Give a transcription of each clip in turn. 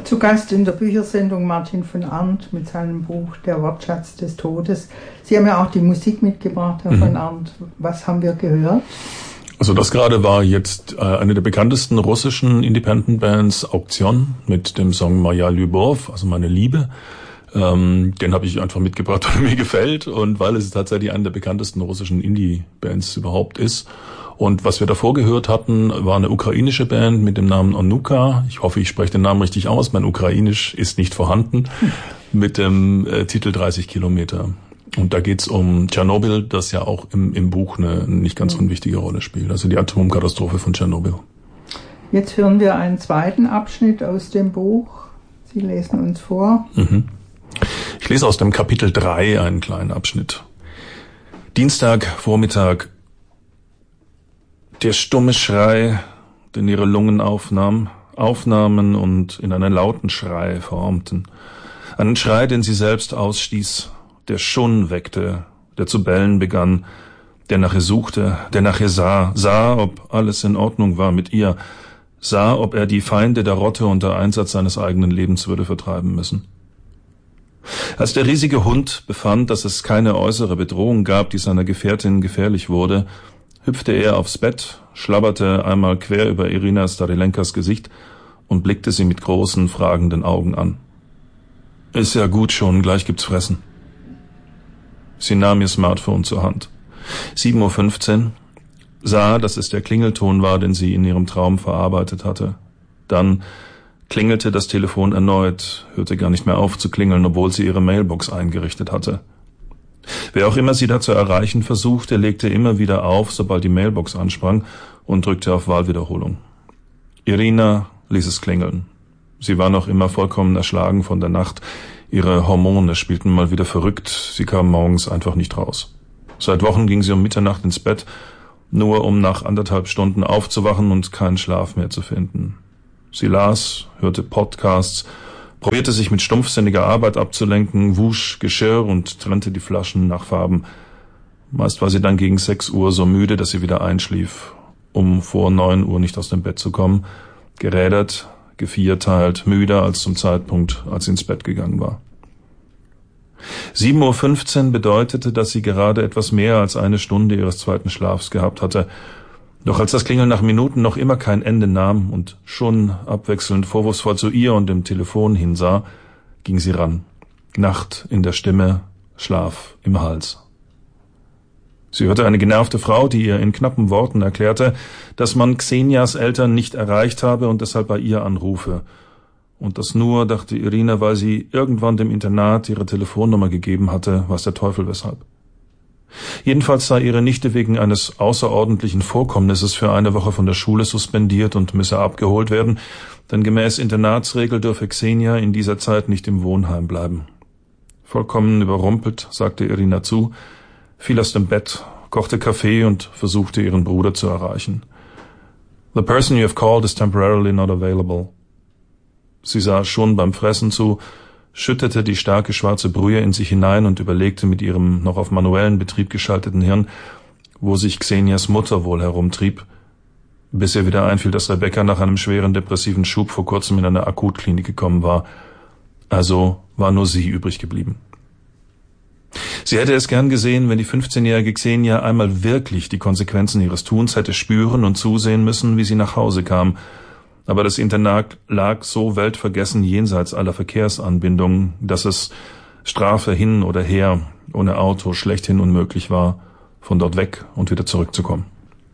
Zu Gast in der Büchersendung Martin von Arndt mit seinem Buch Der Wortschatz des Todes. Sie haben ja auch die Musik mitgebracht, Herr von Arndt. Was haben wir gehört? Also das gerade war jetzt eine der bekanntesten russischen Independent Bands, Auktion, mit dem Song Moja Lyubov, also meine Liebe. Den habe ich einfach mitgebracht, weil er mir gefällt und weil es tatsächlich eine der bekanntesten russischen Indie-Bands überhaupt ist. Und was wir davor gehört hatten, war eine ukrainische Band mit dem Namen Onuka. Ich hoffe, ich spreche den Namen richtig aus. Mein Ukrainisch ist nicht vorhanden. Mit dem Titel 30 Kilometer. Und da geht's um Tschernobyl, das ja auch im Buch eine nicht ganz unwichtige Rolle spielt. Also die Atomkatastrophe von Tschernobyl. Jetzt hören wir einen zweiten Abschnitt aus dem Buch. Sie lesen uns vor. Ich lese aus dem Kapitel 3 einen kleinen Abschnitt. Dienstag, Vormittag. Der stumme Schrei, den ihre Lungen aufnahmen und in einen lauten Schrei formten. Einen Schrei, den sie selbst ausstieß, der schon weckte, der zu bellen begann, der nach ihr suchte, der nach ihr sah, ob alles in Ordnung war mit ihr, sah, ob er die Feinde der Rotte unter Einsatz seines eigenen Lebens würde vertreiben müssen. Als der riesige Hund befand, dass es keine äußere Bedrohung gab, die seiner Gefährtin gefährlich wurde, hüpfte er aufs Bett, schlabberte einmal quer über Irina Starilenkas Gesicht und blickte sie mit großen, fragenden Augen an. Ist ja gut schon, gleich gibt's Fressen. Sie nahm ihr Smartphone zur Hand. 7:15 Uhr, sah, dass es der Klingelton war, den sie in ihrem Traum verarbeitet hatte. Dann klingelte das Telefon erneut, hörte gar nicht mehr auf zu klingeln, obwohl sie ihre Mailbox eingerichtet hatte. Wer auch immer sie da zu erreichen versuchte, legte immer wieder auf, sobald die Mailbox ansprang und drückte auf Wahlwiederholung. Irina ließ es klingeln. Sie war noch immer vollkommen erschlagen von der Nacht. Ihre Hormone spielten mal wieder verrückt. Sie kam morgens einfach nicht raus. Seit Wochen ging sie um Mitternacht ins Bett, nur um nach 1,5 Stunden aufzuwachen und keinen Schlaf mehr zu finden. Sie las, hörte Podcasts, probierte sich mit stumpfsinniger Arbeit abzulenken, wusch Geschirr und trennte die Flaschen nach Farben. Meist war sie dann gegen 6 Uhr so müde, dass sie wieder einschlief, um vor 9 Uhr nicht aus dem Bett zu kommen, gerädert, gevierteilt, müder als zum Zeitpunkt, als sie ins Bett gegangen war. 7:15 Uhr bedeutete, dass sie gerade etwas mehr als eine Stunde ihres zweiten Schlafs gehabt hatte. Doch als das Klingeln nach Minuten noch immer kein Ende nahm und schon abwechselnd vorwurfsvoll zu ihr und dem Telefon hinsah, ging sie ran. Nacht in der Stimme, Schlaf im Hals. Sie hörte eine genervte Frau, die ihr in knappen Worten erklärte, dass man Xenias Eltern nicht erreicht habe und deshalb bei ihr anrufe. Und das nur, dachte Irina, weil sie irgendwann dem Internat ihre Telefonnummer gegeben hatte, weiß der Teufel weshalb. Jedenfalls sei ihre Nichte wegen eines außerordentlichen Vorkommnisses für eine Woche von der Schule suspendiert und müsse abgeholt werden, denn gemäß Internatsregel dürfe Xenia in dieser Zeit nicht im Wohnheim bleiben. Vollkommen überrumpelt, sagte Irina zu, fiel aus dem Bett, kochte Kaffee und versuchte ihren Bruder zu erreichen. The person you have called is temporarily not available. Sie sah schon beim Fressen zu, schüttete die starke schwarze Brühe in sich hinein und überlegte mit ihrem noch auf manuellen Betrieb geschalteten Hirn, wo sich Xenias Mutter wohl herumtrieb, bis ihr wieder einfiel, dass Rebecca nach einem schweren depressiven Schub vor kurzem in eine Akutklinik gekommen war. Also war nur sie übrig geblieben. Sie hätte es gern gesehen, wenn die 15-jährige Xenia einmal wirklich die Konsequenzen ihres Tuns hätte spüren und zusehen müssen, wie sie nach Hause kam. Aber das Internat lag so weltvergessen jenseits aller Verkehrsanbindungen, dass es Strafe hin oder her, ohne Auto schlechthin unmöglich war, von dort weg und wieder zurückzukommen.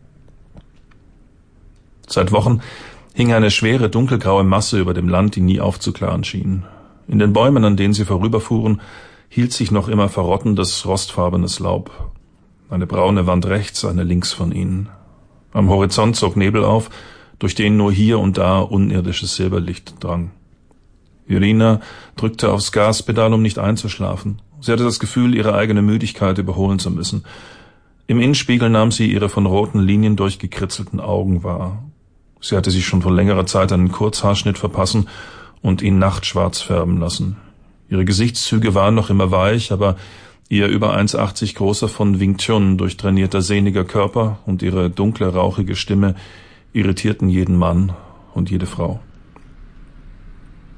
Seit Wochen hing eine schwere dunkelgraue Masse über dem Land, die nie aufzuklaren schien. In den Bäumen, an denen sie vorüberfuhren, hielt sich noch immer verrottendes, rostfarbenes Laub. Eine braune Wand rechts, eine links von ihnen. Am Horizont zog Nebel auf, durch den nur hier und da unirdisches Silberlicht drang. Irina drückte aufs Gaspedal, um nicht einzuschlafen. Sie hatte das Gefühl, ihre eigene Müdigkeit überholen zu müssen. Im Innenspiegel nahm sie ihre von roten Linien durchgekritzelten Augen wahr. Sie hatte sich schon vor längerer Zeit einen Kurzhaarschnitt verpassen und ihn nachtschwarz färben lassen. Ihre Gesichtszüge waren noch immer weich, aber ihr über 1,80 großer von Wing Chun durchtrainierter sehniger Körper und ihre dunkle, rauchige Stimme irritierten jeden Mann und jede Frau.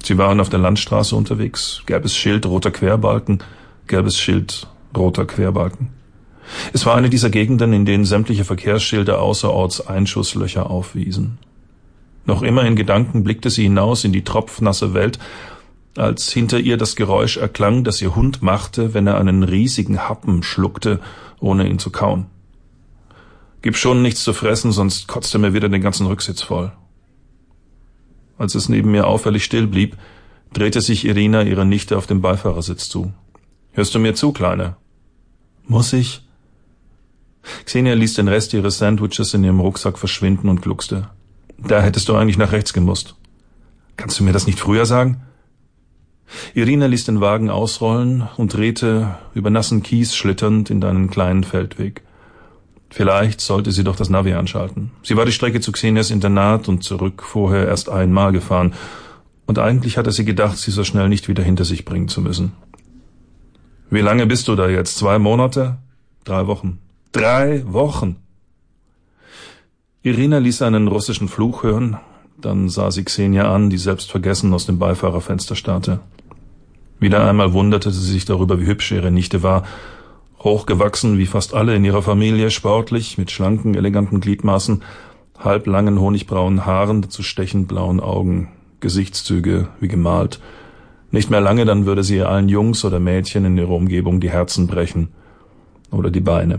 Sie waren auf der Landstraße unterwegs. Gelbes Schild, roter Querbalken. Gelbes Schild, roter Querbalken. Es war eine dieser Gegenden, in denen sämtliche Verkehrsschilder außerorts Einschusslöcher aufwiesen. Noch immer in Gedanken blickte sie hinaus in die tropfnasse Welt, als hinter ihr das Geräusch erklang, das ihr Hund machte, wenn er einen riesigen Happen schluckte, ohne ihn zu kauen. Gib schon nichts zu fressen, sonst kotzt er mir wieder den ganzen Rücksitz voll. Als es neben mir auffällig still blieb, drehte sich Irina ihrer Nichte auf dem Beifahrersitz zu. Hörst du mir zu, Kleine? Muss ich? Xenia ließ den Rest ihres Sandwiches in ihrem Rucksack verschwinden und gluckste. Da hättest du eigentlich nach rechts gemusst. Kannst du mir das nicht früher sagen? Irina ließ den Wagen ausrollen und drehte über nassen Kies schlitternd in einen kleinen Feldweg. Vielleicht sollte sie doch das Navi anschalten. Sie war die Strecke zu Xenias Internat und zurück vorher erst einmal gefahren. Und eigentlich hatte sie gedacht, sie so schnell nicht wieder hinter sich bringen zu müssen. Wie lange bist du da jetzt? 2 Monate? 3 Wochen. 3 Wochen! Irina ließ einen russischen Fluch hören. Dann sah sie Xenia an, die selbstvergessen aus dem Beifahrerfenster starrte. Wieder einmal wunderte sie sich darüber, wie hübsch ihre Nichte war. Hochgewachsen wie fast alle in ihrer Familie, sportlich, mit schlanken, eleganten Gliedmaßen, halblangen, honigbraunen Haaren, dazu stechend blauen Augen, Gesichtszüge wie gemalt. Nicht mehr lange, dann würde sie allen Jungs oder Mädchen in ihrer Umgebung die Herzen brechen. Oder die Beine.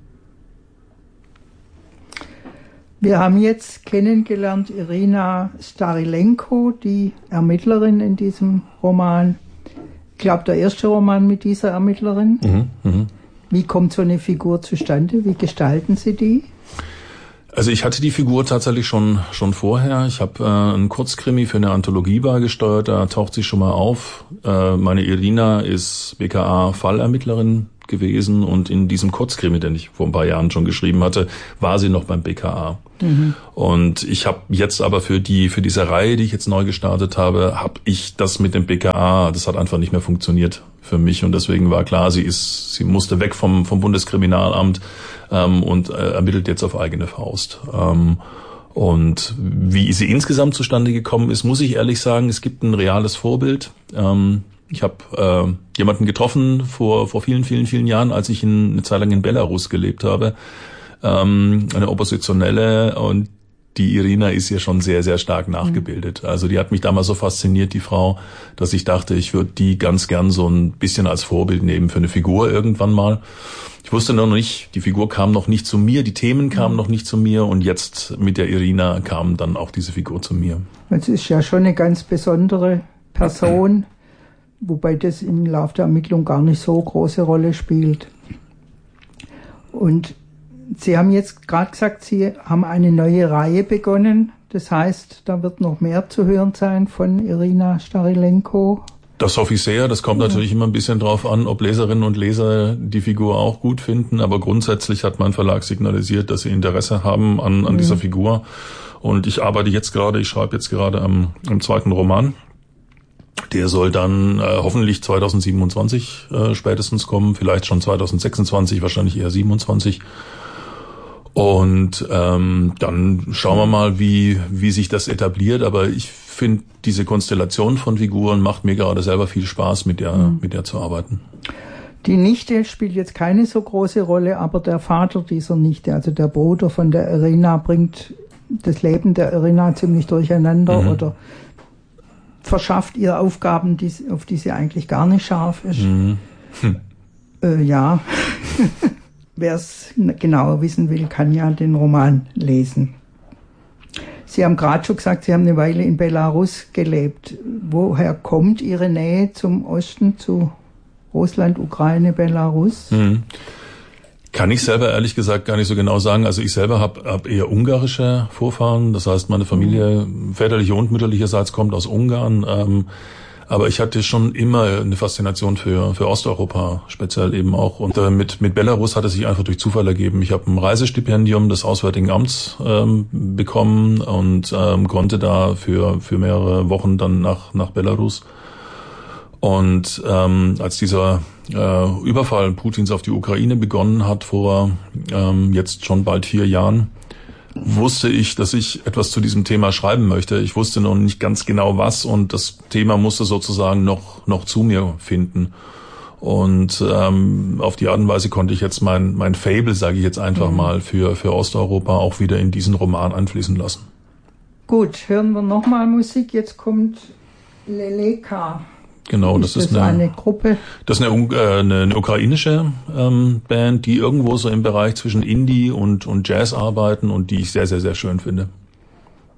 Wir haben jetzt kennengelernt Irina Starilenko, die Ermittlerin in diesem Roman. Ich glaube, der erste Roman mit dieser Ermittlerin. Wie kommt so eine Figur zustande? Wie gestalten Sie die? Also ich hatte die Figur tatsächlich schon vorher. Ich habe einen Kurzkrimi für eine Anthologie beigesteuert, da taucht sie schon mal auf. Meine Irina ist BKA-Fallermittlerin gewesen und in diesem Kurzkrimi, den ich vor ein paar Jahren schon geschrieben hatte, war sie noch beim BKA. Und ich habe jetzt aber für diese Reihe, die ich jetzt neu gestartet habe, habe ich das mit dem BKA, das hat einfach nicht mehr funktioniert für mich und deswegen war klar, sie musste weg vom Bundeskriminalamt und ermittelt jetzt auf eigene Faust. Und wie sie insgesamt zustande gekommen ist, muss ich ehrlich sagen, es gibt ein reales Vorbild. Ich habe jemanden getroffen vor vielen, vielen, vielen Jahren, als ich eine Zeit lang in Belarus gelebt habe. Eine Oppositionelle, und die Irina ist ihr schon sehr, sehr stark nachgebildet. Also die hat mich damals so fasziniert, die Frau, dass ich dachte, ich würde die ganz gern so ein bisschen als Vorbild nehmen für eine Figur irgendwann mal. Ich wusste noch nicht, die Figur kam noch nicht zu mir, die Themen kamen noch nicht zu mir und jetzt mit der Irina kam dann auch diese Figur zu mir. Es ist ja schon eine ganz besondere Person, wobei das im Laufe der Ermittlung gar nicht so große Rolle spielt. Und Sie haben jetzt gerade gesagt, Sie haben eine neue Reihe begonnen. Das heißt, da wird noch mehr zu hören sein von Irina Starilenko. Das hoffe ich sehr. Das kommt natürlich immer ein bisschen drauf an, ob Leserinnen und Leser die Figur auch gut finden. Aber grundsätzlich hat mein Verlag signalisiert, dass sie Interesse haben an dieser Figur. Und ich schreibe jetzt gerade am 2. Roman. Der soll dann hoffentlich 2027 spätestens kommen, vielleicht schon 2026, wahrscheinlich eher 27. Und dann schauen wir mal, wie sich das etabliert. Aber ich finde, diese Konstellation von Figuren macht mir gerade selber viel Spaß, mit der zu arbeiten. Die Nichte spielt jetzt keine so große Rolle, aber der Vater dieser Nichte, also der Bruder von der Irina, bringt das Leben der Irina ziemlich durcheinander oder verschafft ihr Aufgaben, auf die sie eigentlich gar nicht scharf ist. Ja. Wer es genauer wissen will, kann ja den Roman lesen. Sie haben gerade schon gesagt, Sie haben eine Weile in Belarus gelebt. Woher kommt Ihre Nähe zum Osten, zu Russland, Ukraine, Belarus? Kann ich selber ehrlich gesagt gar nicht so genau sagen. Also ich selber hab eher ungarische Vorfahren. Das heißt, meine Familie väterliche und mütterlicherseits kommt aus Ungarn. Aber ich hatte schon immer eine Faszination für Osteuropa, speziell eben auch. Und mit Belarus hat es sich einfach durch Zufall ergeben. Ich habe ein Reisestipendium des Auswärtigen Amts bekommen und konnte da für mehrere Wochen dann nach Belarus. Und als dieser Überfall Putins auf die Ukraine begonnen hat vor jetzt schon bald 4 Jahren, wusste ich, dass ich etwas zu diesem Thema schreiben möchte. Ich wusste noch nicht ganz genau was und das Thema musste sozusagen noch zu mir finden. Und auf die Art und Weise konnte ich jetzt mein Faible, sage ich jetzt einfach mal, für Osteuropa auch wieder in diesen Roman einfließen lassen. Gut, hören wir nochmal Musik. Jetzt kommt Leleka. Genau, das ist eine Gruppe. Das ist eine ukrainische Band, die irgendwo so im Bereich zwischen Indie und Jazz arbeiten und die ich sehr, sehr, sehr schön finde.